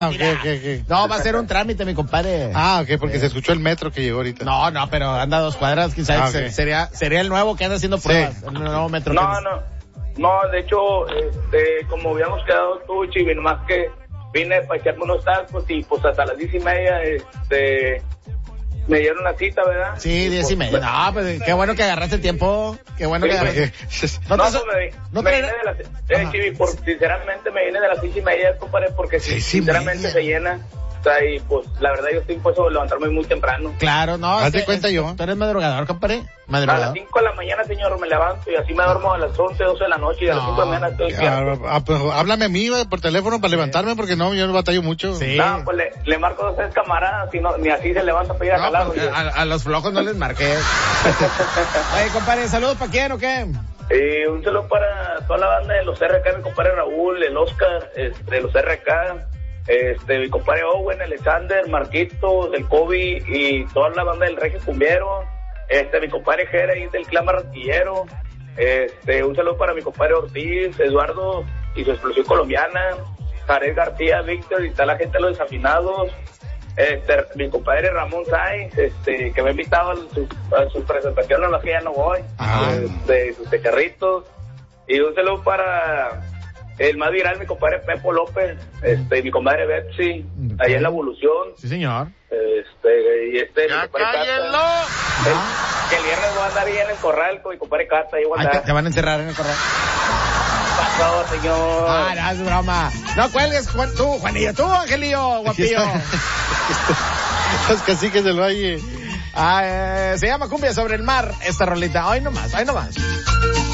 Okay. No, va a ser un trámite, mi compadre. Ok, porque se escuchó el metro que llegó ahorita. No, pero anda a 2 cuadras, quizás sería el nuevo que anda haciendo pruebas. El nuevo metro. No, de hecho, como habíamos quedado tú, Chivi, nomás que vine para echarme unos tacos y pues hasta las 10:30, me dieron la cita, ¿verdad? Sí, 10:30. No, pues qué bueno que agarraste el tiempo. Qué bueno que agarraste. Me vine de las... Chivi, sinceramente me vine de las 6:30, compadre, porque sinceramente se llena. O sea, y pues la verdad yo estoy impuesto a levantarme muy temprano. Claro, no. Hazte cuenta yo. ¿Tú eres madrugador, compadre? A las 5 de la mañana, señor, me levanto y así me duermo a las 11, 12 de la noche y a las 5 de la mañana estoy despierto. Pues háblame a mí por teléfono para levantarme porque no, yo no batallo mucho. Sí. No, pues le marco a 2 camaradas y ni así se levanta para ir a jalar. Pues, a los flojos no les marqué. Oye, compadre, ¿saludos para quién o qué? Un saludo para toda la banda de los RK, mi compadre Raúl, el Oscar, de los RK. Mi compadre Owen, Alexander, Marquito, del Kobe y toda la banda del Regio Cumbiero, mi compadre Jere del Clan Barranquillero, un saludo para mi compadre Ortiz, Eduardo y su explosión colombiana, Jared García, Víctor y toda la gente de los desafinados, mi compadre Ramón Sainz, que me ha invitado a su presentación a las que ya no voy, de sus tecarritos, y un saludo para el más viral, mi compadre Pepo López, mi compadre Betsy, allá en La Evolución. Sí, señor. Y ¡Ya cállenlo! Que el viernes voy a andar ahí en el corral con mi compadre Cata. Te van a encerrar en el corral. Pasó, señor. No, es broma. No cuelgues, Juanillo, tú, Angelillo, guapillo. Los caciques del valle. Se llama Cumbia sobre el mar, esta rolita. Hoy nomás.